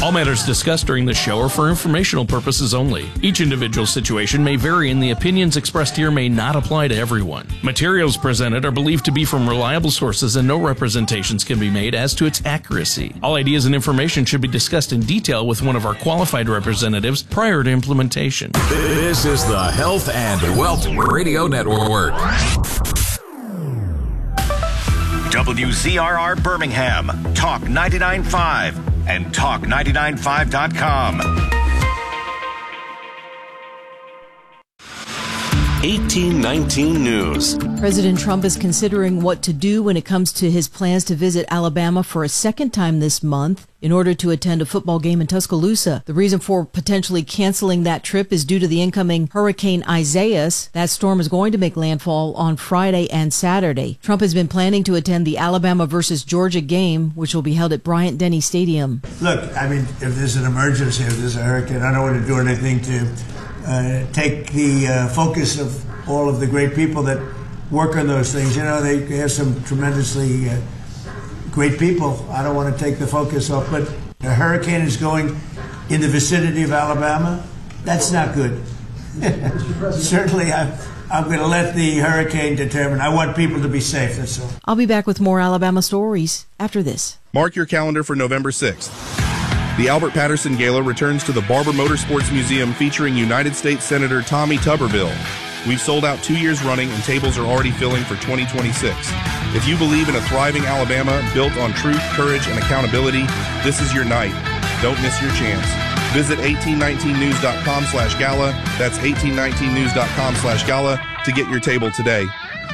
All matters discussed during this show are for informational purposes only. Each individual situation may vary, and the opinions expressed here may not apply to everyone. Materials presented are believed to be from reliable sources, and no representations can be made as to its accuracy. All ideas and information should be discussed in detail with one of our qualified representatives prior to implementation. This is the Health and Wealth Radio Network. WZRR Birmingham, Talk 99.5, and Talk995.com. 1819 News. President Trump is considering what to do when it comes to his plans to visit Alabama for a second time this month in order to attend a football game in Tuscaloosa. The reason for potentially canceling that trip is due to the incoming Hurricane Isaias. That storm is going to make landfall on Friday and Saturday. Trump has been planning to attend the Alabama versus Georgia game, which will be held at Bryant-Denny Stadium. Look, I mean, if there's an emergency, if there's a hurricane, I don't want to do anything to take the focus of all of the great people that work on those things. You know, they have some tremendously great people. I don't want to take the focus off, but a hurricane is going in the vicinity of Alabama. That's not good. Certainly, I'm going to let the hurricane determine. I want people to be safe, that's all. I'll be back with more Alabama stories after this. Mark your calendar for November 6th. The Albert Patterson Gala returns to the Barber Motorsports Museum featuring United States Senator Tommy Tuberville. We've sold out 2 years running and tables are already filling for 2026. If you believe in a thriving Alabama built on truth, courage, and accountability, this is your night. Don't miss your chance. Visit 1819news.com/gala. That's 1819news.com/gala to get your table today.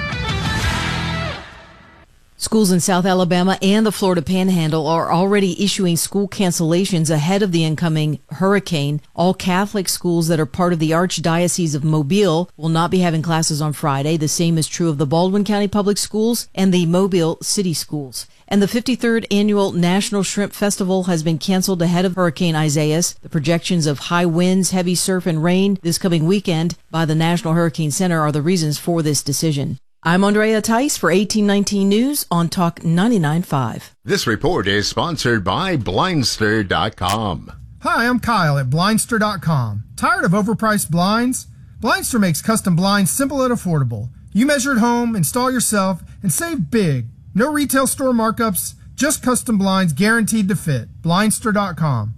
Schools in South Alabama and the Florida Panhandle are already issuing school cancellations ahead of the incoming hurricane. All Catholic schools that are part of the Archdiocese of Mobile will not be having classes on Friday. The same is true of the Baldwin County Public Schools and the Mobile City Schools. And the 53rd Annual National Shrimp Festival has been canceled ahead of Hurricane Isaias. The projections of high winds, heavy surf, and rain this coming weekend by the National Hurricane Center are the reasons for this decision. I'm Andrea Tice for 1819 News on Talk 99.5. This report is sponsored by Blindster.com. Hi, I'm Kyle at Blindster.com. Tired of overpriced blinds? Blindster makes custom blinds simple and affordable. You measure at home, install yourself, and save big. No retail store markups, just custom blinds guaranteed to fit. Blindster.com.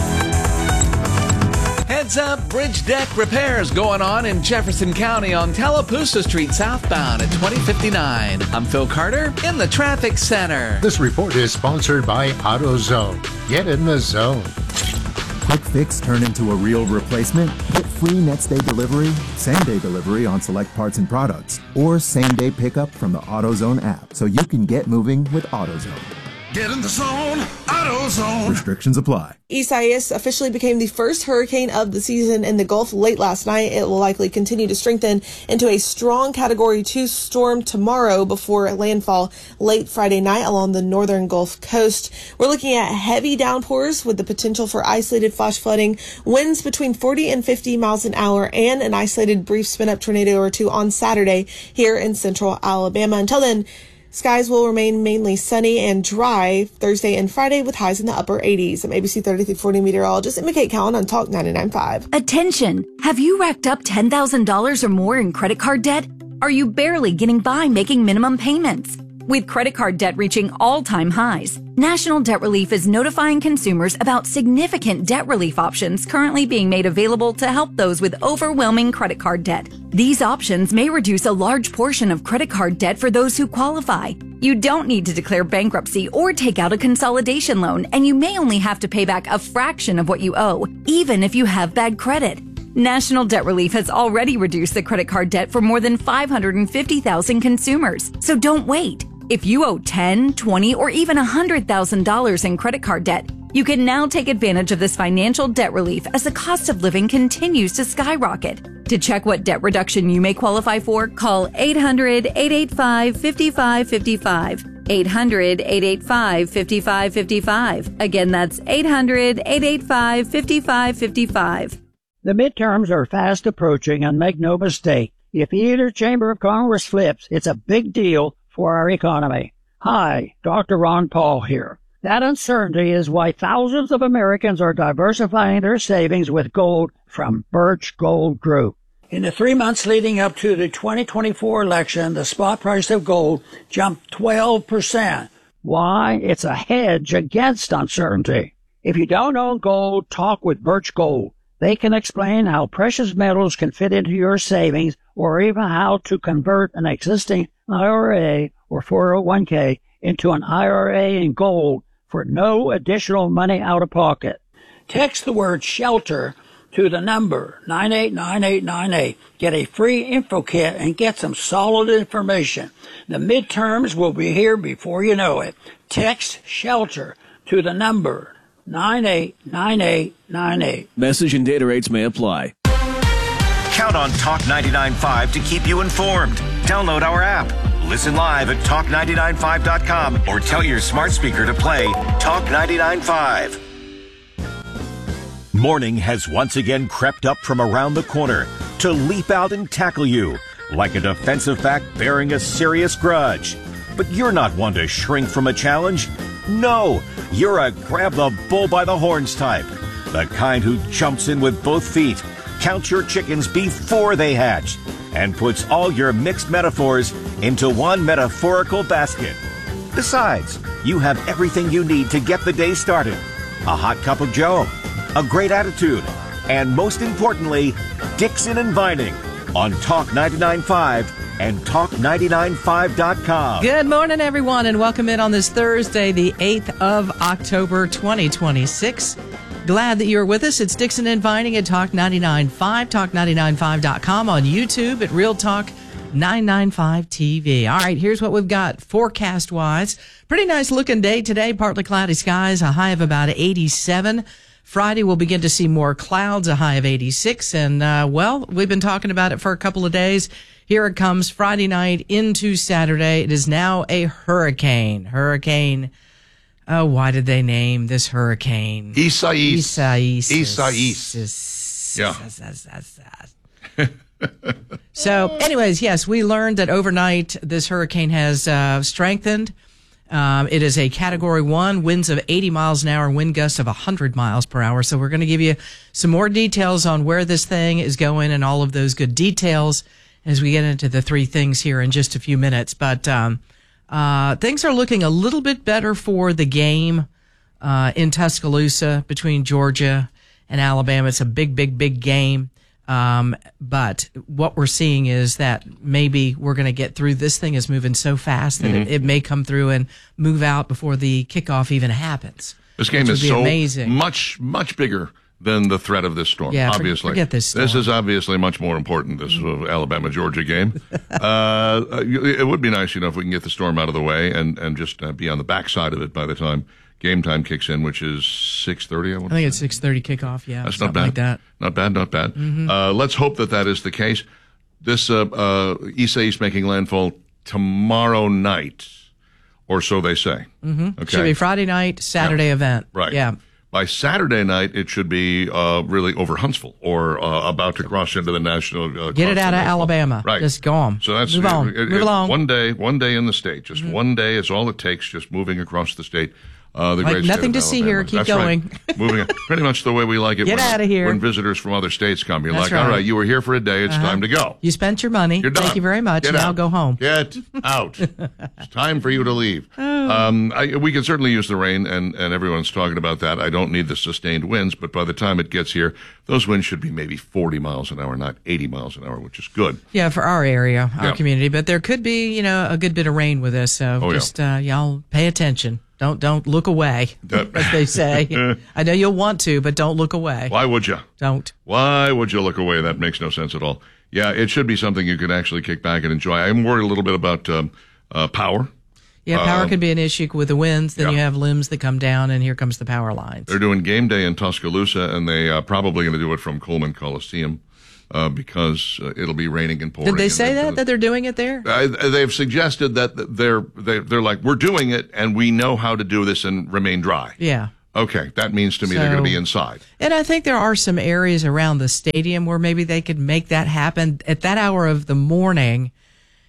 Heads up, bridge deck repairs going on in Jefferson County on Tallapoosa Street southbound at 2059. I'm Phil Carter in the traffic center. This report is sponsored by AutoZone. Get in the zone. Quick fix turn into a real replacement? Get free next day delivery, same day delivery on select parts and products, or same day pickup from the AutoZone app so you can get moving with AutoZone. Get in the zone, AutoZone. Restrictions apply. Isaias officially became the first hurricane of the season in the Gulf late last night. It will likely continue to strengthen into a strong Category 2 storm tomorrow before landfall late Friday night along the northern Gulf Coast. We're looking at heavy downpours with the potential for isolated flash flooding, winds between 40 and 50 miles an hour, and an isolated brief spin-up tornado or two on Saturday here in central Alabama. Until then, skies will remain mainly sunny and dry Thursday and Friday with highs in the upper 80s. I'm ABC 3340 meteorologist Emma Kate Cowan on Talk 99.5. Attention! Have you racked up $10,000 or more in credit card debt? Are you barely getting by making minimum payments? With credit card debt reaching all-time highs, National Debt Relief is notifying consumers about significant debt relief options currently being made available to help those with overwhelming credit card debt. These options may reduce a large portion of credit card debt for those who qualify. You don't need to declare bankruptcy or take out a consolidation loan, and you may only have to pay back a fraction of what you owe, even if you have bad credit. National Debt Relief has already reduced the credit card debt for more than 550,000 consumers, so don't wait. If you owe $10,000, $20,000, or even $100,000 in credit card debt, you can now take advantage of this financial debt relief as the cost of living continues to skyrocket. To check what debt reduction you may qualify for, call 800-885-5555. 800-885-5555. Again, that's 800-885-5555. The midterms are fast approaching, and make no mistake, if either chamber of Congress flips, it's a big deal for our economy. Hi, Dr. Ron Paul here. That uncertainty is why thousands of Americans are diversifying their savings with gold from Birch Gold Group. In the 3 months leading up to the 2024 election, the spot price of gold jumped 12%. Why? It's a hedge against uncertainty. If you don't own gold, talk with Birch Gold. They can explain how precious metals can fit into your savings or even how to convert an existing IRA or 401k into an IRA in gold for no additional money out of pocket. Text the word SHELTER to the number 989898. Get a free info kit and get some solid information. The midterms will be here before you know it. Text SHELTER to the number 989898. Message and data rates may apply. Count on Talk 99.5 to keep you informed. Download our app. Listen live at talk995.com or tell your smart speaker to play Talk 99.5. Morning has once again crept up from around the corner to leap out and tackle you like a defensive back bearing a serious grudge. But you're not one to shrink from a challenge. No, you're a grab the bull by the horns type. The kind who jumps in with both feet, counts your chickens before they hatch, and puts all your mixed metaphors into one metaphorical basket. Besides, you have everything you need to get the day started. A hot cup of joe, a great attitude, and most importantly, Dixon and Vining on Talk 99.5 and Talk995.com. Good morning, everyone, and welcome in on this Thursday, the 8th of October, 2026. Glad that you're with us. It's Dixon and Vining at Talk 99.5, Talk995.com, on YouTube at Real Talk 995 TV. All right, here's what we've got forecast-wise. Pretty nice looking day today, partly cloudy skies, a high of about 87. Friday, we'll begin to see more clouds, a high of 86. And, well, we've been talking about it for a couple of days. Here it comes Friday night into Saturday. It is now a hurricane. Why did they name this hurricane? Isaias. Yeah. So, anyways, yes, we learned that overnight this hurricane has strengthened. It is a Category 1, winds of 80 miles an hour, wind gusts of 100 miles per hour. So we're going to give you some more details on where this thing is going and all of those good details as we get into the three things here in just a few minutes. But things are looking a little bit better for the game in Tuscaloosa between Georgia and Alabama. It's a big game. But what we're seeing is that maybe we're going to get through. This thing is moving so fast that it may come through and move out before the kickoff even happens. This game is so amazing. much bigger than the threat of this storm. Yeah, obviously. Forget this storm. This is obviously much more important, this Alabama-Georgia game. It would be nice, if we can get the storm out of the way and just be on the backside of it by the time game time kicks in, which is 6:30. I think it's 6:30 kickoff. Yeah, that's not bad. Like that. Not bad. Mm-hmm. Let's hope that is the case. This Isaias making landfall tomorrow night, or so they say. Mm-hmm. Okay. Should be Friday night, Saturday event. Right. Yeah. By Saturday night, it should be really over Huntsville or about to cross into the national. Get it out of Alabama. Right. Just go on. So that's move on. Move along. One day in the state. Just one day is all it takes. Just moving across the state. The great nothing state to of see Alabama. here. Keep That's going. Right. Moving pretty much the way we like it. Get out of here. When visitors from other states come, you're That's like, all right. right, you were here for a day. It's time to go. You spent your money. You're done. Thank you very much. Get Now out. go home. Get out. It's time for you to leave. We can certainly use the rain, and everyone's talking about that. I don't need the sustained winds, but by the time it gets here, those winds should be maybe 40 miles an hour, not 80 miles an hour, which is good. Yeah, for our area, our community. But there could be, a good bit of rain with this. So y'all pay attention. Don't look away, as they say. I know you'll want to, but don't look away. Why would you? Don't. Why would you look away? That makes no sense at all. Yeah, it should be something you can actually kick back and enjoy. I'm worried a little bit about power. Yeah, power could be an issue with the winds. Then you have limbs that come down, and here comes the power lines. They're doing game day in Tuscaloosa, and they are probably going to do it from Coleman Coliseum. Because it'll be raining and pouring. Did they say that they're doing it there? They've suggested that they're like, we're doing it and we know how to do this and remain dry. Yeah. Okay, that means to me they're going to be inside. And I think there are some areas around the stadium where maybe they could make that happen at that hour of the morning.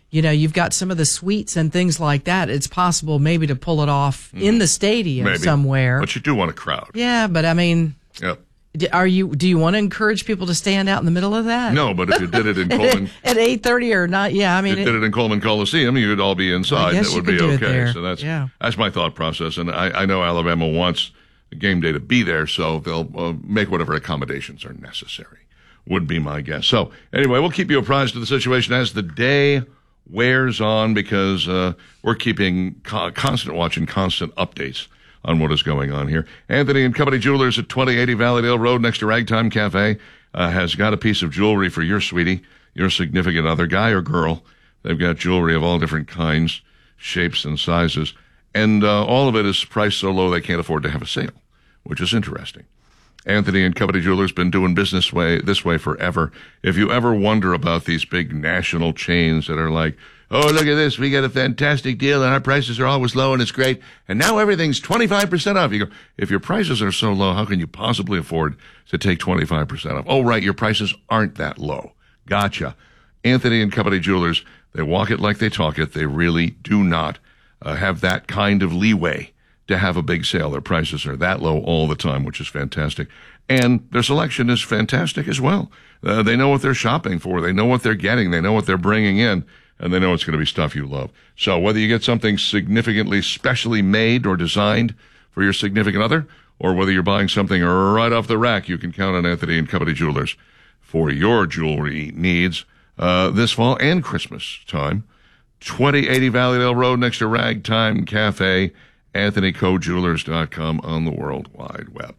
you've got some of the suites and things like that. It's possible maybe to pull it off in the stadium somewhere. But you do want a crowd. Yeah, but I mean, yep. Do you want to encourage people to stand out in the middle of that? No, but if you did it in Coleman at 8:30 or not, I mean, if you did it in Coleman Coliseum, you'd all be inside. I guess That would you be could do it okay. there. So that's my thought process, and I know Alabama wants the game day to be there, so they'll make whatever accommodations are necessary. Would be my guess. So anyway, we'll keep you apprised of the situation as the day wears on, because we're keeping constant updates on what is going on here. Anthony and Company Jewelers at 2080 Valleydale Road next to Ragtime Cafe has got a piece of jewelry for your sweetie, your significant other, guy or girl. They've got jewelry of all different kinds, shapes, and sizes. And all of it is priced so low they can't afford to have a sale, which is interesting. Anthony and Company Jewelers been doing business this way forever. If you ever wonder about these big national chains that are like, oh, look at this, we get a fantastic deal and our prices are always low and it's great, and now everything's 25% off. You go, if your prices are so low, how can you possibly afford to take 25% off? Oh, right, your prices aren't that low. Gotcha. Anthony and Company Jewelers, they walk it like they talk it. They really do not have that kind of leeway to have a big sale. Their prices are that low all the time, which is fantastic. And their selection is fantastic as well. They know what they're shopping for. They know what they're getting. They know what they're bringing in. And they know it's going to be stuff you love. So whether you get something significantly specially made or designed for your significant other, or whether you're buying something right off the rack, you can count on Anthony and Company Jewelers for your jewelry needs this fall and Christmas time. 2080 Valleydale Road next to Ragtime Cafe, AnthonyCoJewelers.com on the World Wide Web.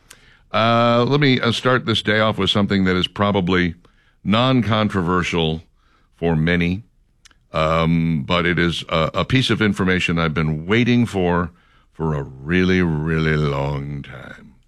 Let me start this day off with something that is probably non-controversial for many. But it is a piece of information I've been waiting for a really, really long time.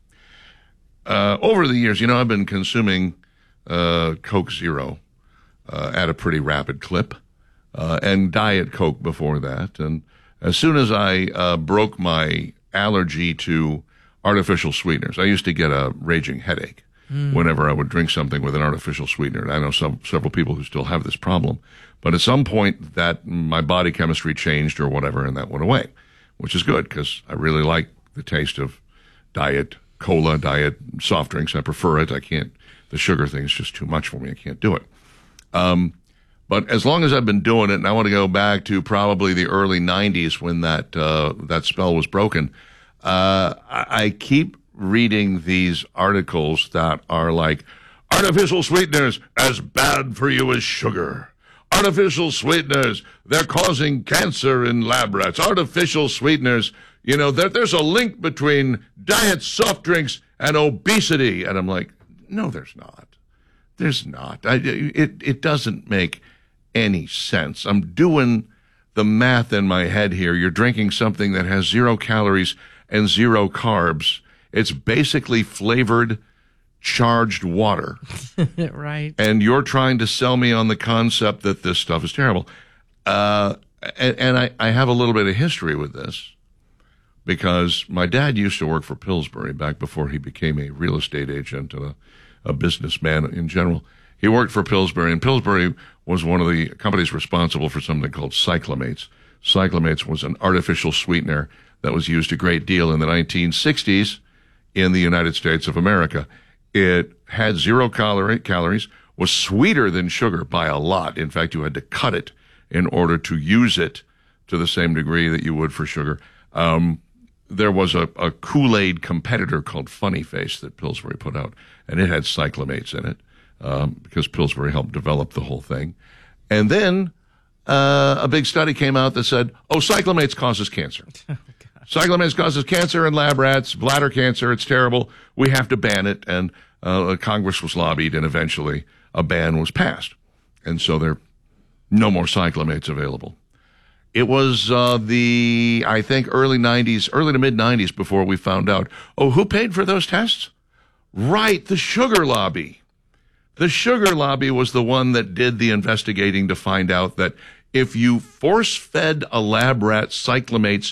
Over the years, I've been consuming Coke Zero at a pretty rapid clip, and Diet Coke before that. And as soon as I broke my allergy to artificial sweeteners, I used to get a raging headache whenever I would drink something with an artificial sweetener. And I know several people who still have this problem. But at some point that my body chemistry changed or whatever, and that went away, which is good because I really like the taste of Diet Cola, Diet soft drinks. I prefer it. The sugar thing is just too much for me. I can't do it. But as long as I've been doing it, and I want to go back to probably the early 90s when that spell was broken, I keep reading these articles that are like, artificial sweeteners as bad for you as sugar. Artificial sweeteners, they're causing cancer in lab rats. Artificial sweeteners, there's a link between diet soft drinks and obesity. And I'm like, no, there's not. There's not. It doesn't make any sense. I'm doing the math in my head here. You're drinking something that has 0 calories and 0 carbs. It's basically flavored charged water. Right. And you're trying to sell me on the concept that this stuff is terrible. And I have a little bit of history with this because my dad used to work for Pillsbury back before he became a real estate agent and a businessman in general. He worked for Pillsbury, and Pillsbury was one of the companies responsible for something called Cyclamates. Cyclamates was an artificial sweetener that was used a great deal in the 1960s in the United States of America. It had 0 calories, was sweeter than sugar by a lot. In fact, you had to cut it in order to use it to the same degree that you would for sugar. There was a Kool-Aid competitor called Funny Face that Pillsbury put out, and it had cyclamates in it because Pillsbury helped develop the whole thing. And then a big study came out that said, cyclamates causes cancer. Cyclamates causes cancer in lab rats, bladder cancer. It's terrible. We have to ban it. And Congress was lobbied, and eventually a ban was passed. And so there are no more cyclamates available. It was I think, early to mid-90s before we found out, who paid for those tests? Right, the sugar lobby. The sugar lobby was the one that did the investigating to find out that if you force-fed a lab rat cyclamates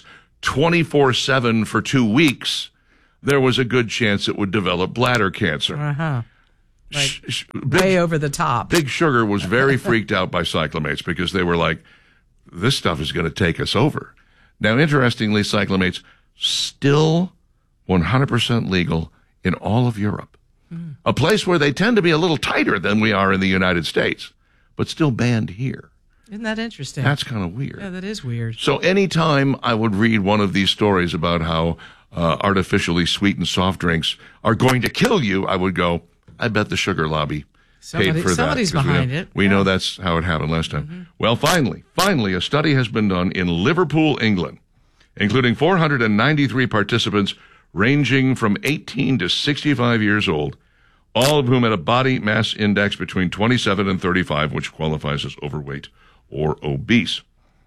24/7 for 2 weeks, there was a good chance it would develop bladder cancer. Uh-huh. way over the top. Big Sugar was very freaked out by cyclamates because they were like, this stuff is going to take us over. Now, interestingly, cyclamates still 100% legal in all of Europe, a place where they tend to be a little tighter than we are in the United States, but still banned here. Isn't that interesting? That's kind of weird. Yeah, that is weird. So anytime I would read one of these stories about how artificially sweetened soft drinks are going to kill you, I would go, I bet the sugar lobby paid for that. Somebody's behind it. We know that's how it happened last time. Well, finally, a study has been done in Liverpool, England, including 493 participants ranging from 18 to 65 years old, all of whom had a body mass index between 27 and 35, which qualifies as overweight or obese.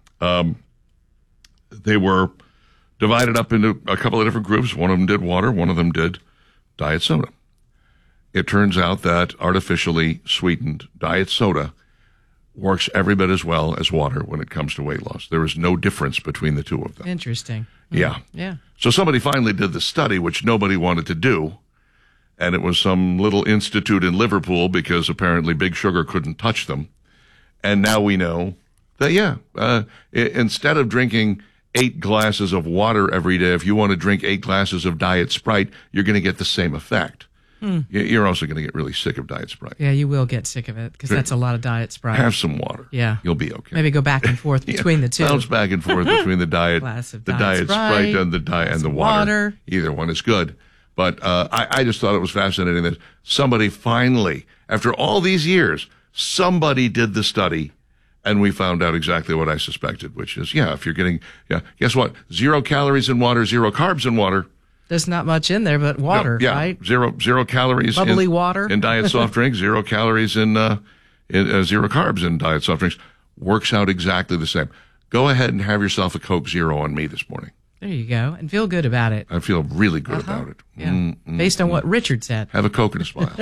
They were divided up into a couple of different groups. One of them did water, one of them did diet soda. It turns out that artificially sweetened diet soda works every bit as well as water when it comes to weight loss. There is no difference between the two of them. Interesting. Yeah. Yeah. So somebody finally did the study, which nobody wanted to do, and it was some little institute in Liverpool because apparently Big Sugar couldn't touch them. And now we know that, instead of drinking 8 glasses of water every day, if you want to drink 8 glasses of Diet Sprite, you're going to get the same effect. You're also going to get really sick of Diet Sprite. Yeah, you will get sick of it because that's a lot of Diet Sprite. Have some water. Yeah. You'll be okay. Maybe go back and forth between the two. Bounce back and forth between the diet, Diet Sprite and the water. Either one is good. But I just thought it was fascinating that somebody finally, after all these years, somebody did the study, and we found out exactly what I suspected, which is, if you're getting, guess what? 0 calories in water, 0 carbs in water. There's not much in there but water, right? Zero calories. Bubbly water. In diet soft drinks, 0 calories in 0 carbs in diet soft drinks. Works out exactly the same. Go ahead and have yourself a Coke Zero on me this morning. There you go. And feel good about it. I feel really good about it. Yeah. Based on what Richard said. Have a Coke and a smile.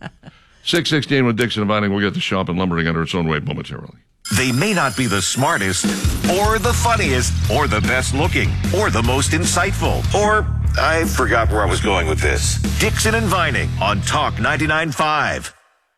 6:16 with Dixon and Vining. We'll get to Shop and Lumbering under its own weight momentarily. They may not be the smartest, or the funniest, or the best looking, or the most insightful, or I forgot where I was going with this. Dixon and Vining on Talk 99.5.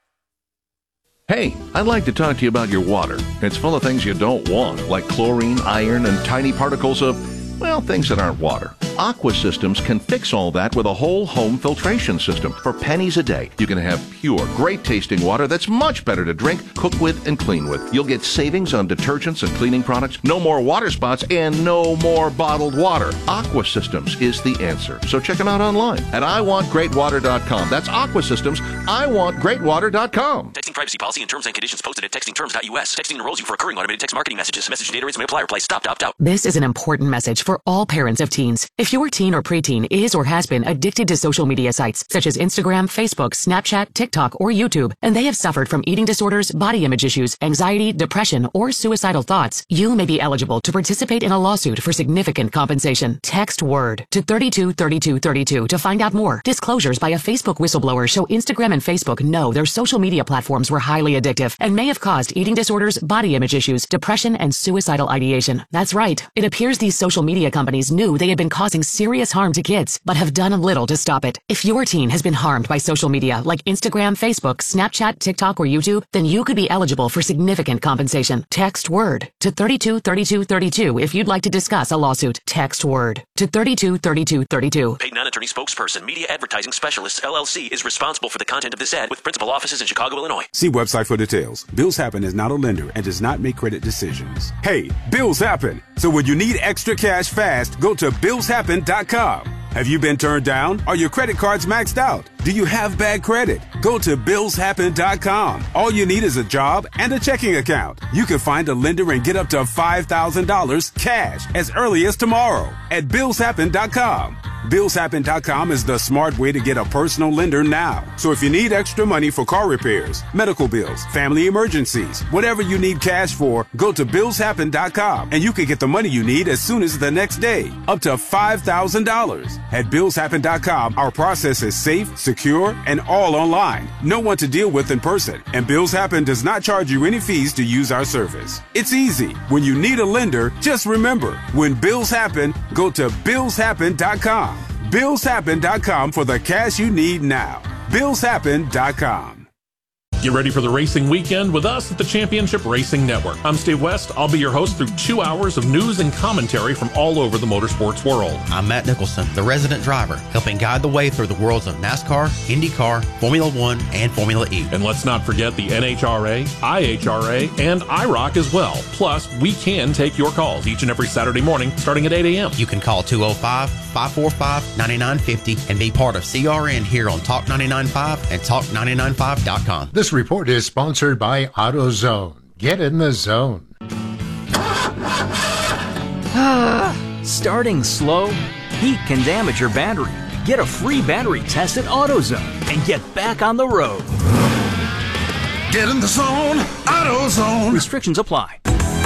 Hey, I'd like to talk to you about your water. It's full of things you don't want, like chlorine, iron, and tiny particles of, things that aren't water. Aqua Systems can fix all that with a whole home filtration system. For pennies a day, you can have pure, great-tasting water that's much better to drink, cook with, and clean with. You'll get savings on detergents and cleaning products, no more water spots, and no more bottled water. Aqua Systems is the answer. So check them out online at iwantgreatwater.com. That's Aqua Systems, iwantgreatwater.com. Texting privacy policy and terms and conditions posted at textingterms.us. Texting enrolls you for recurring automated text marketing messages. Message data rates may apply. Reply stop to opt out. This is an important message for all parents of teens. If your teen or preteen is or has been addicted to social media sites such as Instagram, Facebook, Snapchat, TikTok, or YouTube, and they have suffered from eating disorders, body image issues, anxiety, depression, or suicidal thoughts, you may be eligible to participate in a lawsuit for significant compensation. Text WORD to 323232 to find out more. Disclosures by a Facebook whistleblower show Instagram and Facebook know their social media platforms were highly addictive and may have caused eating disorders, body image issues, depression, and suicidal ideation. That's right. It appears these social media companies knew they had been causing serious harm to kids, but have done little to stop it. If your teen has been harmed by social media like Instagram, Facebook, Snapchat, TikTok, or YouTube, then you could be eligible for significant compensation. Text WORD to 323232 if you'd like to discuss a lawsuit. Text WORD to 323232. Paid non-attorney spokesperson, Media Advertising Specialists, LLC, is responsible for the content of this ad with principal offices in Chicago, Illinois. See website for details. Bills Happen is not a lender and does not make credit decisions. Hey, bills happen. So when you need extra cash fast, go to BillsHappen.com. Have you been turned down? Are your credit cards maxed out? Do you have bad credit? Go to BillsHappen.com. All you need is a job and a checking account. You can find a lender and get up to $5,000 cash as early as tomorrow at BillsHappen.com. BillsHappen.com is the smart way to get a personal lender now. So if you need extra money for car repairs, medical bills, family emergencies, whatever you need cash for, go to BillsHappen.com and you can get the money you need as soon as the next day, up to $5,000. At BillsHappen.com, our process is safe, secure, and all online. No one to deal with in person. And Bills Happen does not charge you any fees to use our service. It's easy. When you need a lender, just remember, when bills happen, go to BillsHappen.com. BillsHappen.com for the cash you need now. BillsHappen.com. Get ready for the racing weekend with us at the Championship Racing Network. I'm Steve West. I'll be your host through 2 hours of news and commentary from all over the motorsports world. I'm Matt Nicholson, the resident driver, helping guide the way through the worlds of NASCAR, IndyCar, Formula One, and Formula E. And let's not forget the NHRA, IHRA, and IROC as well. Plus, we can take your calls each and every Saturday morning starting at 8 a.m. You can call 205-545-9950 and be part of CRN here on Talk 99.5 and Talk995.com. This report is sponsored by AutoZone. Get in the zone. Starting slow? Heat can damage your battery. Get a free battery test at AutoZone and get back on the road. Get in the zone, AutoZone. Restrictions apply.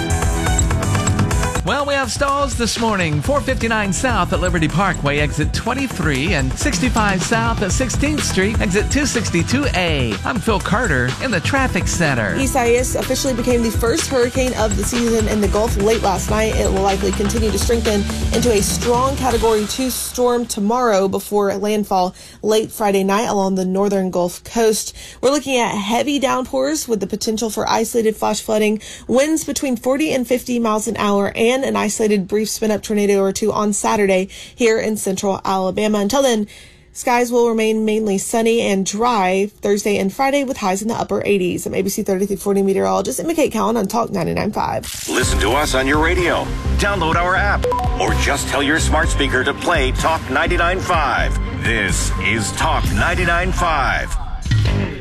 Well, we have stalls this morning. 459 South at Liberty Parkway, exit 23, and 65 South at 16th Street, exit 262A. I'm Phil Carter in the traffic center. Isaias officially became the first hurricane of the season in the Gulf late last night. It will likely continue to strengthen into a strong Category 2 storm tomorrow before landfall late Friday night along the northern Gulf Coast. We're looking at heavy downpours with the potential for isolated flash flooding, winds between 40 and 50 miles an hour, and an isolated brief spin-up tornado or two on Saturday here in central Alabama. Until then, skies will remain mainly sunny and dry Thursday and Friday with highs in the upper 80s. I'm ABC 3340 meteorologist Emma Kate Cowan on Talk 99.5. Listen to us on your radio. Download our app. Or just tell your smart speaker to play Talk 99.5. This is Talk 99.5.